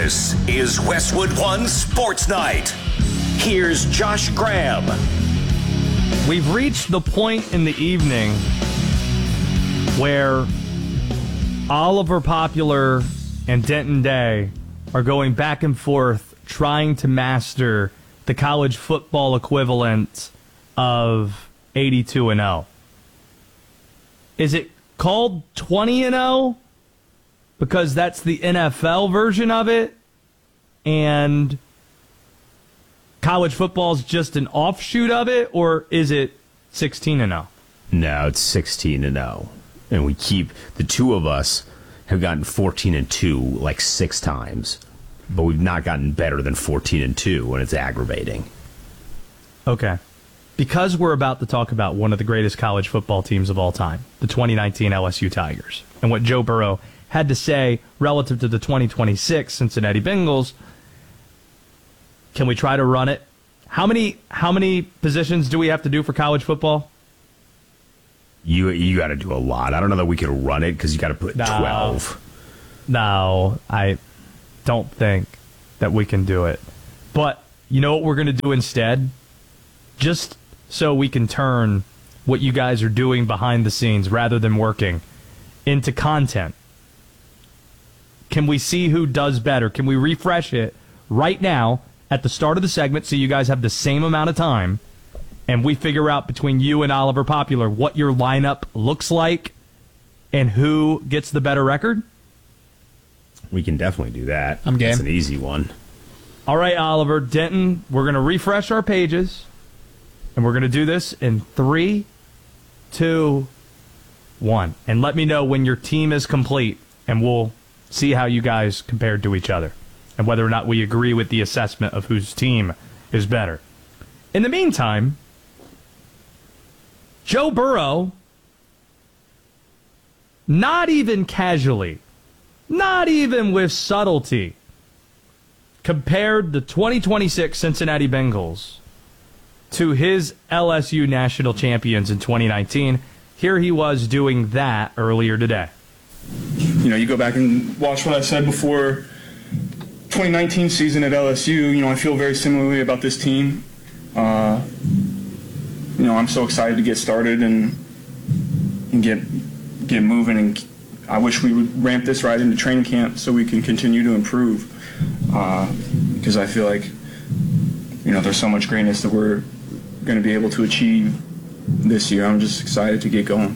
This is Westwood One Sports Night. Here's Josh Graham. We've reached the point in the evening where Oliver Popular and Denton Day are going back and forth trying to master the college football equivalent of 82-0. Is it called 20-0? Because that's the NFL version of it, and college football is just an offshoot of it, or is it 16-0? No, it's 16-0. And we keep, the two of us have gotten 14-2 like 6 times, but we've not gotten better than 14-2, and it's aggravating. Okay. Because we're about to talk about one of the greatest college football teams of all time, the 2019 LSU Tigers, and what Joe Burrow had to say relative to the 2026 Cincinnati Bengals, can we try to run it? How many positions do we have to do for college football? You got to do a lot. I don't know that we could run it because you got to put 12. No, I don't think that we can do it. But you know what we're going to do instead? Just so we can turn what you guys are doing behind the scenes rather than working into content. Can we see who does better? Can we refresh it right now at the start of the segment so you guys have the same amount of time, and we figure out between you and Oliver Popular what your lineup looks like and who gets the better record? We can definitely do that. I'm game. It's an easy one. All right, Oliver, Denton, we're going to refresh our pages, and we're going to do this in 3, 2, 1. And let me know when your team is complete, and we'll see how you guys compared to each other and whether or not we agree with the assessment of whose team is better. In the meantime, Joe Burrow, not even casually, not even with subtlety, compared the 2026 Cincinnati Bengals to his LSU national champions in 2019. Here he was doing that earlier today. You know, you go back and watch what I said before 2019 season at LSU. You know, I feel very similarly about this team. You know, I'm so excited to get started and get moving. And I wish we would ramp this right into training camp so we can continue to improve. Because I feel like, you know, there's so much greatness that we're going to be able to achieve this year. I'm just excited to get going.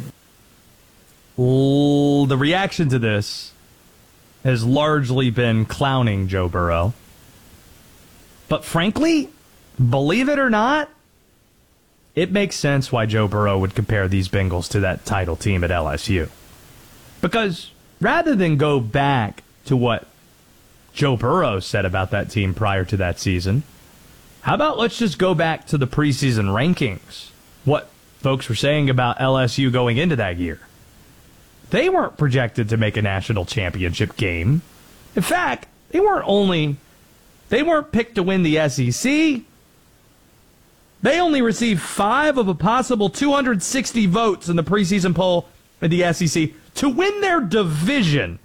The reaction to this has largely been clowning Joe Burrow. But frankly, believe it or not, it makes sense why Joe Burrow would compare these Bengals to that title team at LSU. Because rather than go back to what Joe Burrow said about that team prior to that season, how about let's just go back to the preseason rankings, what folks were saying about LSU going into that year. They weren't projected to make a national championship game. In fact, they weren't picked to win the SEC. They only received 5 of a possible 260 votes in the preseason poll in the SEC to win their division.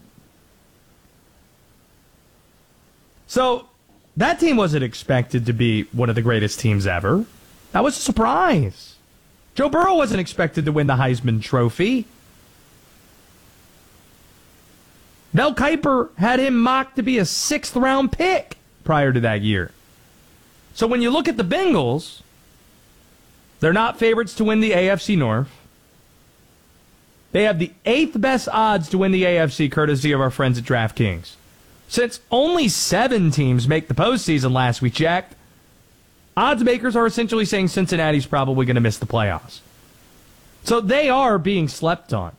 So that team wasn't expected to be one of the greatest teams ever. That was a surprise. Joe Burrow wasn't expected to win the Heisman Trophy. Mel Kiper had him mocked to be a 6th-round pick prior to that year. So when you look at the Bengals, they're not favorites to win the AFC North. They have the 8th best odds to win the AFC, courtesy of our friends at DraftKings. Since only 7 teams make the postseason last we checked, odds makers are essentially saying Cincinnati's probably going to miss the playoffs. So they are being slept on.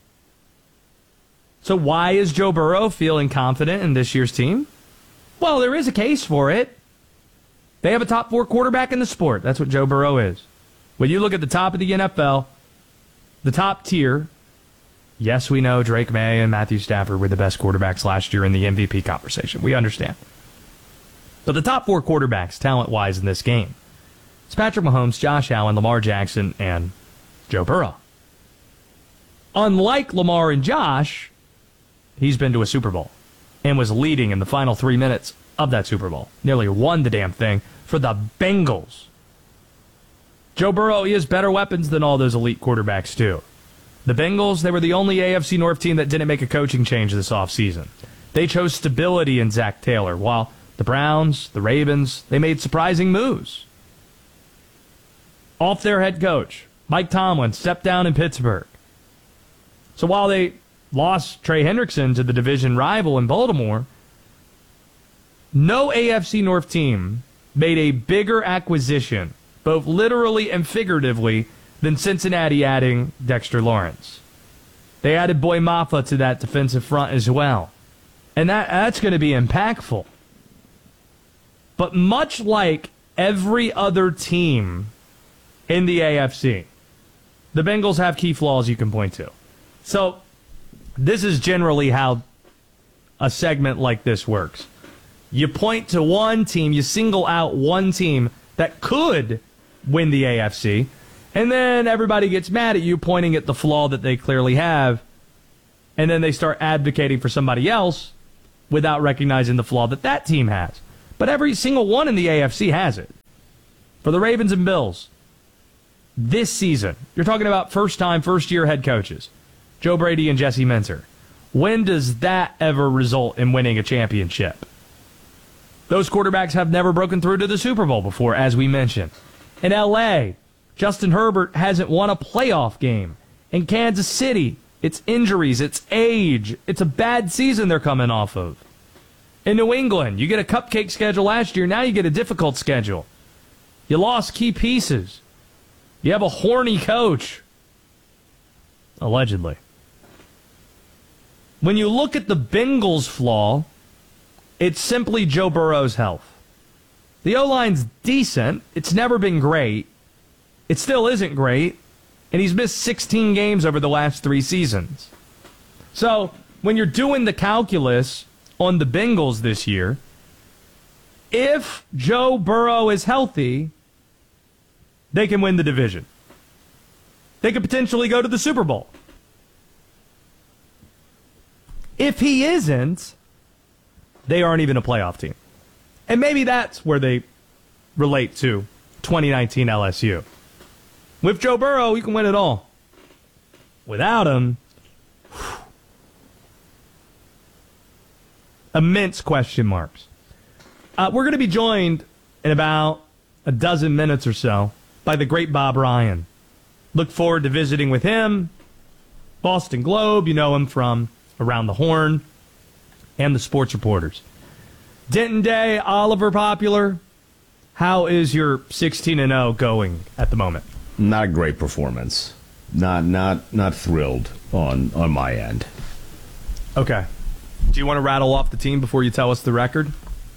So why is Joe Burrow feeling confident in this year's team? Well, there is a case for it. They have a top 4 quarterback in the sport. That's what Joe Burrow is. When you look at the top of the NFL, the top tier, yes, we know Drake May and Matthew Stafford were the best quarterbacks last year in the MVP conversation. We understand. But the top 4 quarterbacks, talent-wise, in this game, it's Patrick Mahomes, Josh Allen, Lamar Jackson, and Joe Burrow. Unlike Lamar and Josh, he's been to a Super Bowl. and was leading in the final 3 minutes of that Super Bowl. Nearly won the damn thing for the Bengals. Joe Burrow, he has better weapons than all those elite quarterbacks, too. The Bengals, they were the only AFC North team that didn't make a coaching change this offseason. They chose stability in Zach Taylor, while the Browns, the Ravens, they made surprising moves. Off their head coach, Mike Tomlin, stepped down in Pittsburgh. So while they lost Trey Hendrickson to the division rival in Baltimore, no AFC North team made a bigger acquisition, both literally and figuratively, than Cincinnati adding Dexter Lawrence. They added Boy Maffa to that defensive front as well. And that's going to be impactful. But much like every other team in the AFC, the Bengals have key flaws you can point to. So this is generally how a segment like this works. You point to one team, you single out one team that could win the AFC, and then everybody gets mad at you pointing at the flaw that they clearly have, and then they start advocating for somebody else without recognizing the flaw that that team has. But every single one in the AFC has it. For the Ravens and Bills, this season, you're talking about first-time, first-year head coaches, Joe Brady and Jesse Minter. When does that ever result in winning a championship? Those quarterbacks have never broken through to the Super Bowl before, as we mentioned. In L.A., Justin Herbert hasn't won a playoff game. In Kansas City, it's injuries, it's age. It's a bad season they're coming off of. In New England, you get a cupcake schedule last year, now you get a difficult schedule. You lost key pieces. You have a horny coach. Allegedly. When you look at the Bengals' flaw, it's simply Joe Burrow's health. The O-line's decent. It's never been great. It still isn't great. And he's missed 16 games over the last 3 seasons. So, when you're doing the calculus on the Bengals this year, if Joe Burrow is healthy, they can win the division. They could potentially go to the Super Bowl. If he isn't, they aren't even a playoff team. And maybe that's where they relate to 2019 LSU. With Joe Burrow, you can win it all. Without him, immense question marks. We're going to be joined in about a dozen minutes or so by the great Bob Ryan. Look forward to visiting with him. Boston Globe, you know him from Around the Horn and the Sports Reporters. Denton Day, Oliver Popular, how is your 16-0 going at the moment? Not a great performance. Not thrilled on my end. Okay. Do you want to rattle off the team before you tell us the record?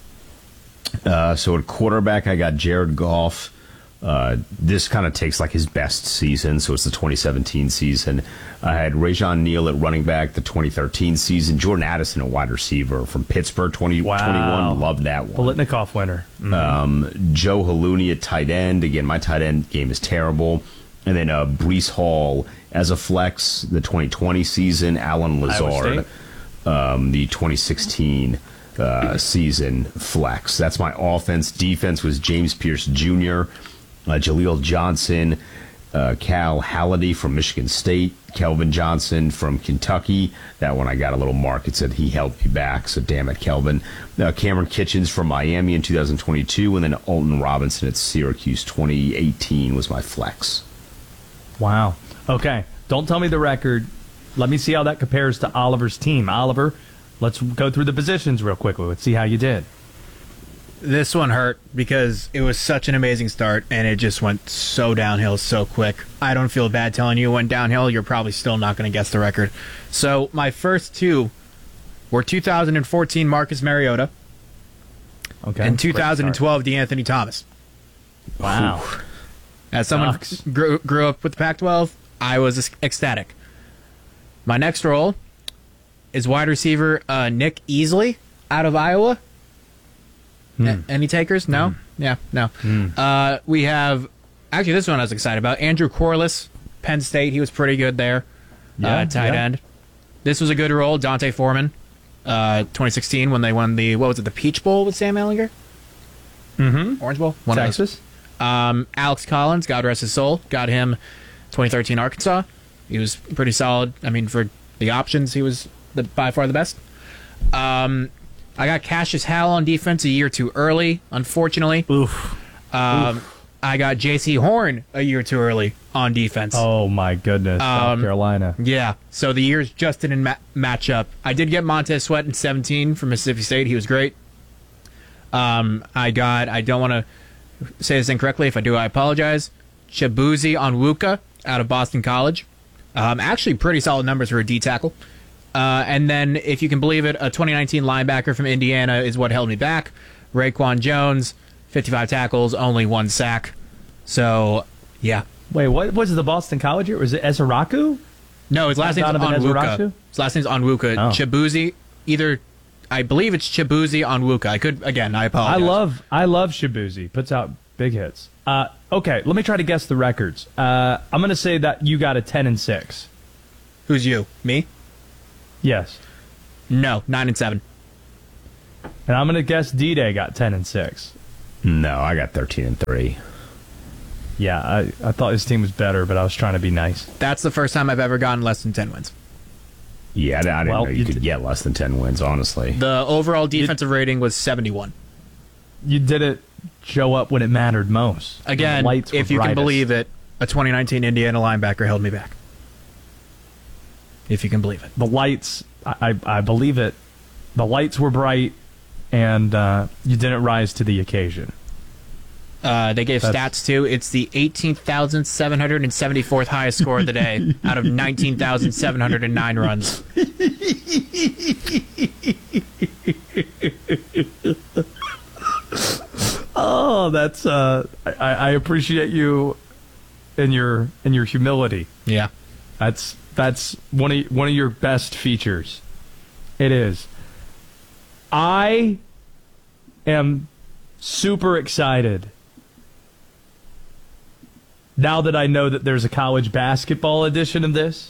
So at quarterback, I got Jared Goff. This kind of takes like his best season, so it's the 2017 season. I had Rajon Neal at running back, the 2013 season. Jordan Addison at wide receiver from Pittsburgh, 2021. Loved that one. Biletnikoff winner. Mm-hmm. Joe Halloumi at tight end. Again, my tight end game is terrible. And then Breece Hall as a flex, the 2020 season. Alan Lazard, the 2016 season flex. That's my offense. Defense was James Pierce Jr., Jaleel Johnson, Cal Haladay from Michigan State, Kelvin Johnson from Kentucky. That one I got a little mark. It said he held me back, so damn it, Kelvin. Cameron Kitchens from Miami in 2022, and then Alton Robinson at Syracuse 2018 was my flex. Wow. Okay. Don't tell me the record. Let me see how that compares to Oliver's team. Oliver, let's go through the positions real quickly. Let's see how you did. This one hurt because it was such an amazing start, and it just went so downhill so quick. I don't feel bad telling you it went downhill. You're probably still not going to guess the record. So my first two were 2014 Marcus Mariota and 2012 DeAnthony Thomas. Wow. As someone grew up with the Pac-12, I was ecstatic. My next role is wide receiver Nick Easley out of Iowa. Any takers? No? Yeah, no. We have, actually this one I was excited about, Andrew Corliss, Penn State. He was pretty good there, tight end. This was a good role, Dante Foreman, 2016 when they won the Peach Bowl with Sam Ehlinger? Mm-hmm. Orange Bowl? One of those. Texas? Alex Collins, God rest his soul, got him 2013 Arkansas. He was pretty solid. I mean, for the options, he was by far the best. I got Cassius Howell on defense a year too early, unfortunately. Oof. I got J.C. Horn a year too early on defense. Oh, my goodness. South Carolina. Yeah, so the years just didn't match up. I did get Montez Sweat in 17 from Mississippi State. He was great. I don't want to say this incorrectly. If I do, I apologize. Chibuzi Onwuka out of Boston College. Actually, pretty solid numbers for a D tackle. And then, if you can believe it, a 2019 linebacker from Indiana is what held me back. Raekwon Jones, 55 tackles, only 1 sack. So, yeah. Wait, what was the Boston College year? Was it Ezeraku? No, his last name's Donovan Onwuka. Ezeraku? His last name's Onwuka. Oh. Chibuzi, I believe it's Chibuzi Onwuka. I apologize. I love Shibuzi. Puts out big hits. Okay, let me try to guess the records. I'm going to say that you got a 10-6. Who's you? Me? Yes. No, 9-7. And I'm going to guess D-Day got 10-6. No, I got 13-3. Yeah, I thought his team was better, but I was trying to be nice. That's the first time I've ever gotten less than 10 wins. Yeah, I didn't know you could get less than 10 wins, honestly. The overall defensive rating was 71. You didn't show up when it mattered most. Again, if you can believe it, a 2019 Indiana linebacker held me back. If you can believe it. The lights, I believe it. The lights were bright, and you didn't rise to the occasion. They gave stats too. It's the 18,774th highest score of the day out of 19,709 runs. Oh, that's I appreciate you and your humility. Yeah, that's one of your best features. It is. I am super excited now that I know that there's a college basketball edition of this.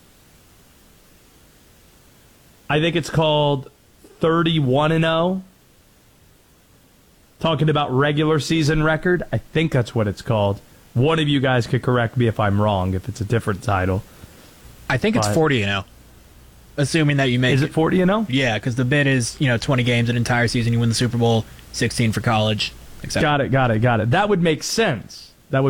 I think it's called 31-0. Talking about regular season record. I think that's what it's called. One of you guys could correct me if I'm wrong, if it's a different title. I think it's 40-0. Assuming that you make Is it 40-0? Yeah, because the bid is 20 games an entire season. You win the Super Bowl, 16 for college, etc. Got it. That would make sense.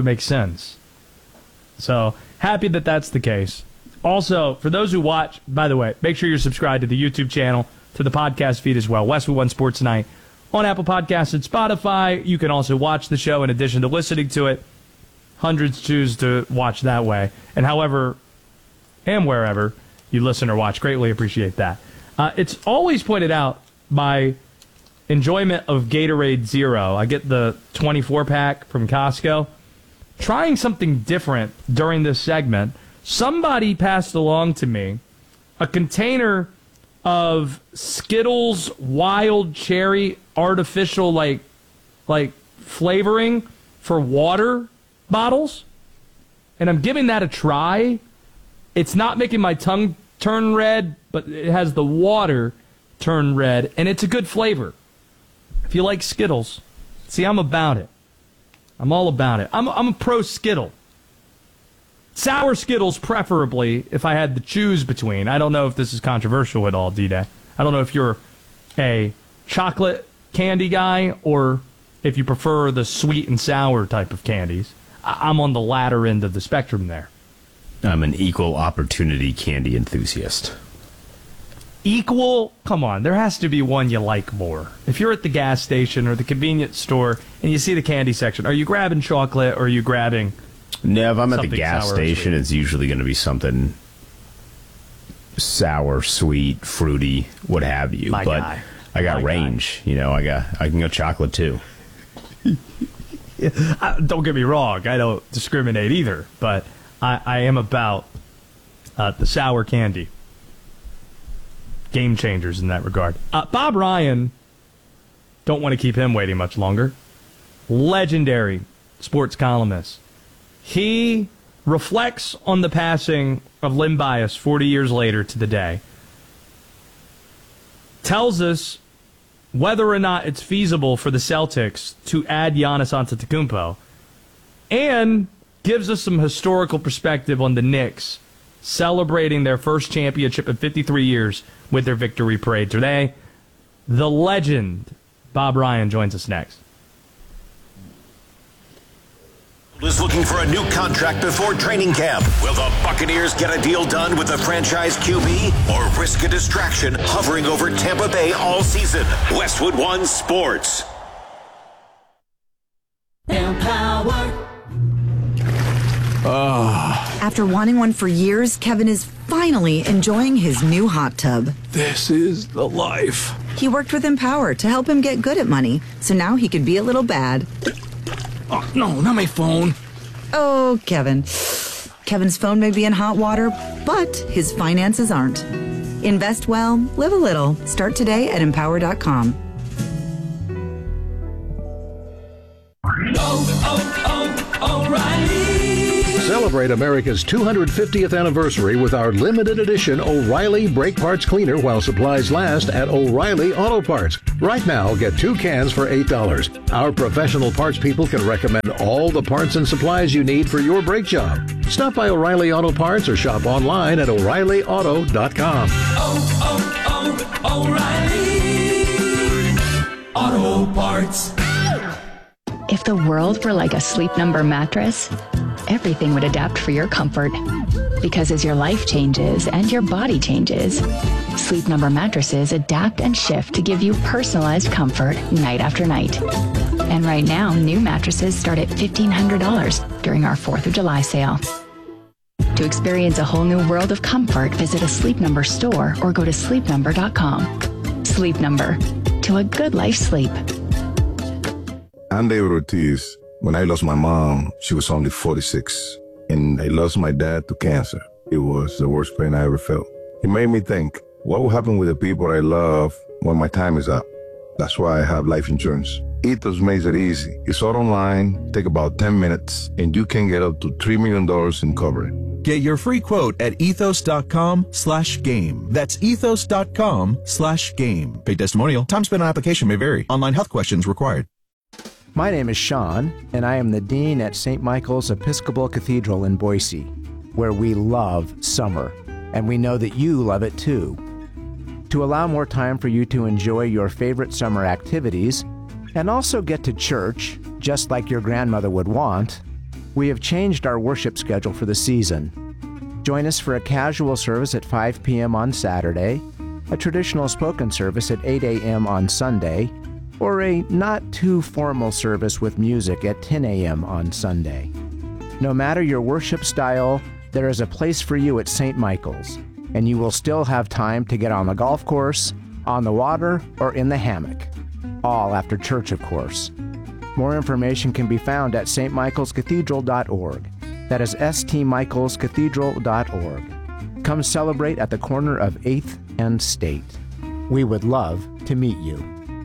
So, happy that that's the case. Also, for those who watch, by the way, make sure you're subscribed to the YouTube channel, to the podcast feed as well, Westwood One Sports Night, on Apple Podcasts and Spotify. You can also watch the show in addition to listening to it. Hundreds choose to watch that way. And however and wherever you listen or watch, greatly appreciate that. It's always pointed out my enjoyment of Gatorade Zero. I get the 24-pack from Costco. Trying something different during this segment, somebody passed along to me a container of Skittles Wild Cherry artificial like flavoring for water bottles, and I'm giving that a try. It's not making my tongue turn red, but it has the water turn red, and it's a good flavor. If you like Skittles, see, I'm about it. I'm all about it. I'm a pro Skittle. Sour Skittles, preferably, if I had to choose between. I don't know if this is controversial at all, D-Day. I don't know if you're a chocolate candy guy or if you prefer the sweet and sour type of candies. I'm on the latter end of the spectrum there. I'm an equal opportunity candy enthusiast. Equal? Come on, there has to be one you like more. If you're at the gas station or the convenience store and you see the candy section, are you grabbing chocolate or are you grabbing... No, if I'm at the gas sour station, it's usually going to be something sour, sweet, fruity, what have you. My but guy. I got My range. I can go chocolate too. Don't get me wrong, I don't discriminate either, but I am about the sour candy. Game changers in that regard. Bob Ryan, don't want to keep him waiting much longer. Legendary sports columnist. He reflects on the passing of Len Bias 40 years later to the day. tells us whether or not it's feasible for the Celtics to add Giannis Antetokounmpo, and gives us some historical perspective on the Knicks celebrating their first championship in 53 years with their victory parade today. The legend, Bob Ryan, joins us next. Is looking for a new contract before training camp. Will the Buccaneers get a deal done with the franchise QB or risk a distraction hovering over Tampa Bay all season? Westwood One Sports. Empower. After wanting one for years, Kevin is finally enjoying his new hot tub. This is the life. He worked with Empower to help him get good at money, so now he could be a little bad. Oh, no, not my phone. Oh, Kevin. Kevin's phone may be in hot water, but his finances aren't. Invest well, live a little. Start today at Empower.com. O'Reilly. Celebrate America's 250th anniversary with our limited edition O'Reilly Brake Parts Cleaner while supplies last at O'Reilly Auto Parts. Right now, get 2 cans for $8. Our professional parts people can recommend all the parts and supplies you need for your brake job. Stop by O'Reilly Auto Parts or shop online at O'ReillyAuto.com. O'Reilly Auto Parts. If the world were like a Sleep Number mattress, everything would adapt for your comfort. Because as your life changes and your body changes, Sleep Number mattresses adapt and shift to give you personalized comfort night after night. And right now, new mattresses start at $1,500 during our 4th of July sale. To experience a whole new world of comfort, visit a Sleep Number store or go to sleepnumber.com. Sleep Number. To a good life sleep. I'm David Ortiz. When I lost my mom, she was only 46. And I lost my dad to cancer. It was the worst pain I ever felt. It made me think, what will happen with the people I love when my time is up? That's why I have life insurance. Ethos makes it easy. It's all online, take about 10 minutes, and you can get up to $3 million in coverage. Get your free quote at ethos.com/game. That's ethos.com/game. Paid testimonial. Time spent on application may vary. Online health questions required. My name is Sean, and I am the Dean at St. Michael's Episcopal Cathedral in Boise, where we love summer, and we know that you love it too. To allow more time for you to enjoy your favorite summer activities, and also get to church, just like your grandmother would want, we have changed our worship schedule for the season. Join us for a casual service at 5 p.m. on Saturday, a traditional spoken service at 8 a.m. on Sunday, or a not-too-formal service with music at 10 a.m. on Sunday. No matter your worship style, there is a place for you at St. Michael's, and you will still have time to get on the golf course, on the water, or in the hammock. All after church, of course. More information can be found at stmichaelscathedral.org. That is stmichaelscathedral.org. Come celebrate at the corner of 8th and State. We would love to meet you.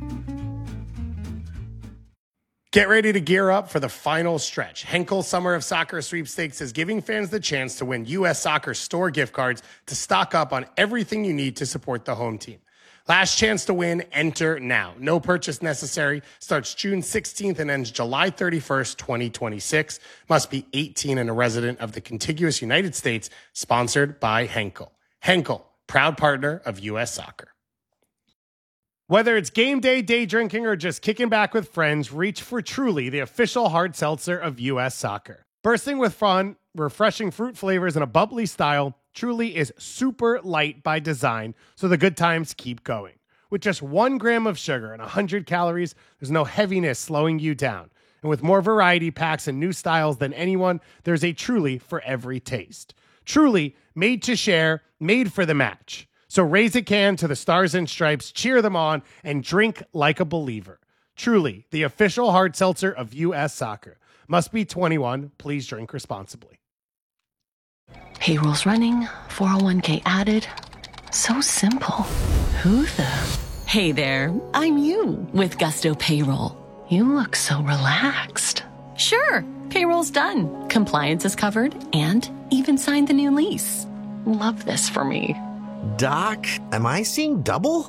Get ready to gear up for the final stretch. Henkel Summer of Soccer Sweepstakes is giving fans the chance to win U.S. Soccer store gift cards to stock up on everything you need to support the home team. Last chance to win, enter now. No purchase necessary. Starts June 16th and ends July 31st, 2026. Must be 18 and a resident of the contiguous United States. Sponsored by Henkel. Henkel, proud partner of U.S. Soccer. Whether it's game day, day drinking, or just kicking back with friends, reach for Truly, the official hard seltzer of U.S. Soccer. Bursting with fun, refreshing fruit flavors, and a bubbly style, Truly is super light by design, so the good times keep going. With just 1 gram of sugar and 100 calories, there's no heaviness slowing you down. And with more variety packs and new styles than anyone, there's a Truly for every taste. Truly, made to share, made for the match. So raise a can to the Stars and Stripes, cheer them on, and drink like a believer. Truly, the official hard seltzer of U.S. Soccer. Must be 21. Please drink responsibly. Payroll's running, 401k added. So simple. Who the? Hey there, I'm you with Gusto Payroll. You look so relaxed. Sure, payroll's done. Compliance is covered and even signed the new lease. Love this for me. Doc, am I seeing double?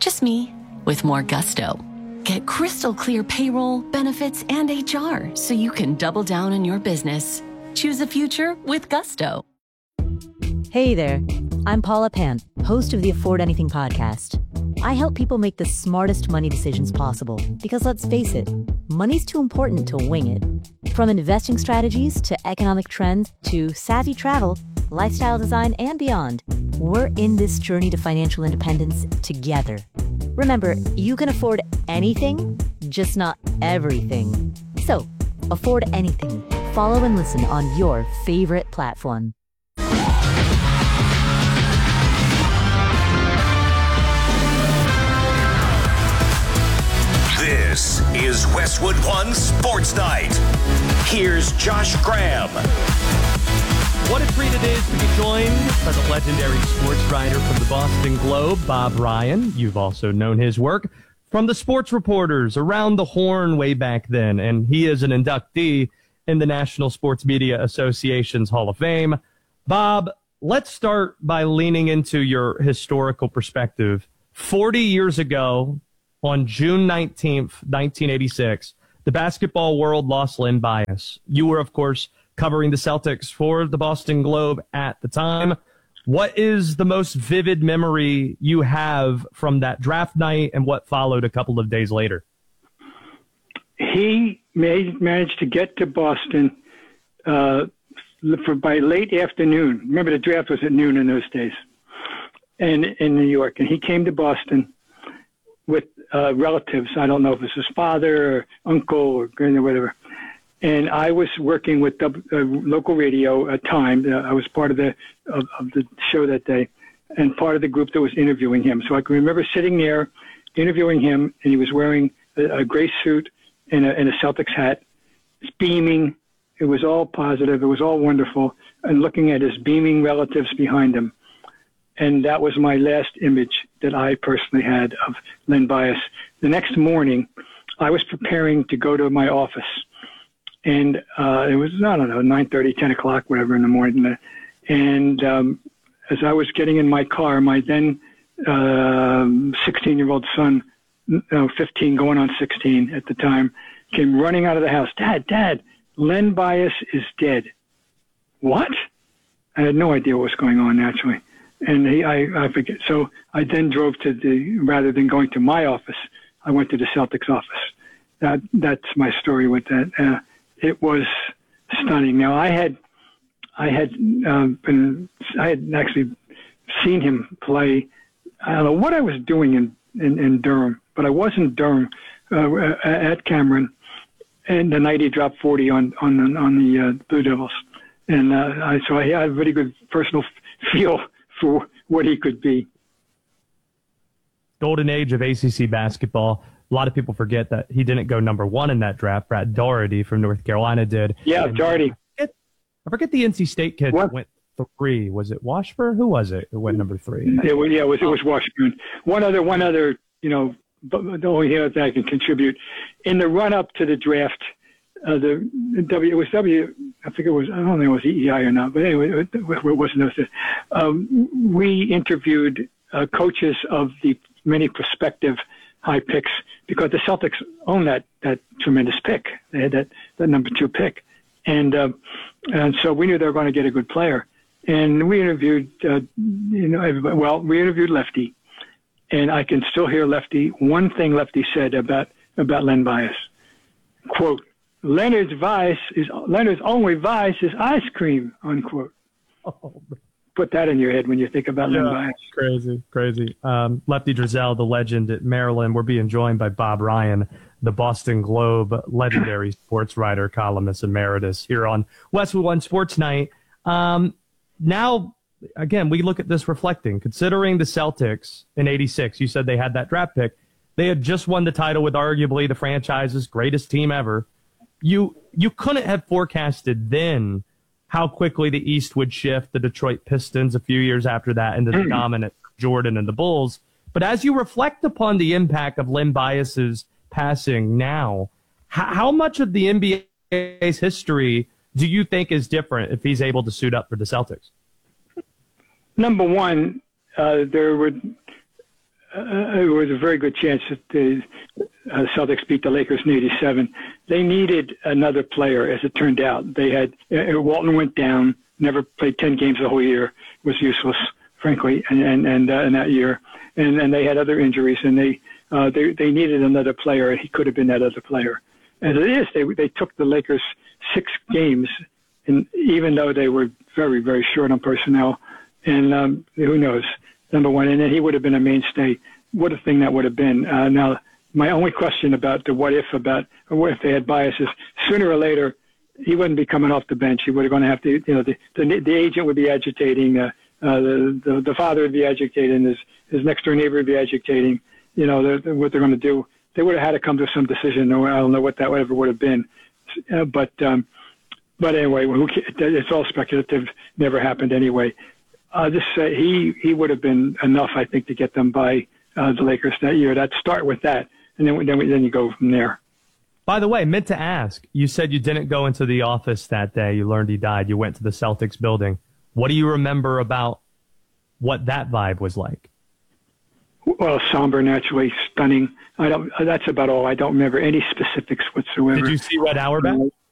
Just me, with more gusto. Get crystal clear payroll, benefits, and HR so you can double down on your business. Choose a future with gusto. Hey there, I'm Paula Pan, host of the Afford Anything podcast. I help people make the smartest money decisions possible because, let's face it, money's too important to wing it. From investing strategies to economic trends to savvy travel, lifestyle design, and beyond, we're in this journey to financial independence together. Remember, you can afford anything, just not everything. So, afford anything. Follow and listen on your favorite platform. This is Westwood One Sports Night. Here's Josh Graham. What a treat it is to be joined by the legendary sports writer from the Boston Globe, Bob Ryan. You've also known his work from the sports reporters around the Horn way back then, and he is an inductee in the National Sports Media Association's Hall of Fame. Bob, let's start by leaning into your historical perspective. 40 years ago, on June 19th, 1986, the basketball world lost Len Bias. You were, of course, covering the Celtics for the Boston Globe at the time. What is the most vivid memory you have from that draft night and what followed a couple of days later? He managed to get to Boston by late afternoon. Remember, the draft was at noon in those days, and in New York. And he came to Boston with relatives. I don't know if it was his father or uncle or whatever. And I was working with local radio at Time. I was part of the show that day and part of the group that was interviewing him. So I can remember sitting there interviewing him, and he was wearing a gray suit and a Celtics hat. It's beaming. It was all positive. It was all wonderful. And looking at his beaming relatives behind him. And that was my last image that I personally had of Len Bias. The next morning, I was preparing to go to my office. And it was, I don't know, 9:30, 10 o'clock, whatever in the morning. And as I was getting in my car, my then 16-year-old son, 15 going on 16 at the time, came running out of the house. Dad, Len Bias is dead. What? I had no idea what was going on, naturally. And I forget. So I then drove to rather than going to my office, I went to the Celtics office. That's my story with that. It was stunning. Now I had actually seen him play. I don't know what I was doing in Durham, but I was in Durham at Cameron, and the night he dropped 40 on the Blue Devils, and so I had a very good personal feel for what he could be. Golden age of ACC basketball. A lot of people forget that he didn't go number one in that draft. Brad Daugherty from North Carolina did. Yeah, Daugherty. I forget the NC State kid that went 3. Was it Washburn? Who was it who went number 3? It was Washburn. One other, the only thing that I can contribute. In the run-up to the draft, I don't think it was EEI or not, but anyway, it wasn't those. We interviewed coaches of the many prospective high picks because the Celtics own that tremendous pick. They had that number 2 pick. And so we knew they were going to get a good player. And we interviewed, everybody. Well, we interviewed Lefty. And I can still hear Lefty. One thing Lefty said about Len Bias. Quote, Leonard's only vice is ice cream, unquote. Oh. Put that in your head when you think about Len Bias. Crazy. Lefty Driesell, the legend at Maryland. We're being joined by Bob Ryan, the Boston Globe legendary sports writer, columnist emeritus here on Westwood One Sports Night. Now, again, we look at this reflecting, considering the Celtics in 86, you said they had that draft pick. They had just won the title with arguably the franchise's greatest team ever. You couldn't have forecasted then how quickly the East would shift the Detroit Pistons a few years after that into the dominant Jordan and the Bulls. But as you reflect upon the impact of Len Bias's passing now, how much of the NBA's history do you think is different if he's able to suit up for the Celtics? Number one, there were it was a very good chance that the Celtics beat the Lakers in '87. They needed another player, as it turned out. They had Walton went down, never played 10 games the whole year, was useless, frankly, and in that year. And they had other injuries, and they needed another player, and he could have been that other player. As it is, they took the Lakers 6 games, and even though they were very, very short on personnel, and who knows, number one, and then he would have been a mainstay. What a thing that would have been. Now, my only question about the what if they had biases, sooner or later, he wouldn't be coming off the bench. He would have going to have to, the agent would be agitating, the father would be agitating, his next door neighbor would be agitating, what they're going to do. They would have had to come to some decision. I don't know what that whatever would have been. But anyway, it's all speculative. Never happened anyway. Just say he would have been enough, I think, to get them by the Lakers that year. That start with that, and then you go from there. By the way, meant to ask, you said you didn't go into the office that day. You learned he died. You went to the Celtics building. What do you remember about what that vibe was like? Well, somber, naturally, stunning. That's about all. I don't remember any specifics whatsoever. Did you see Red Auerbach?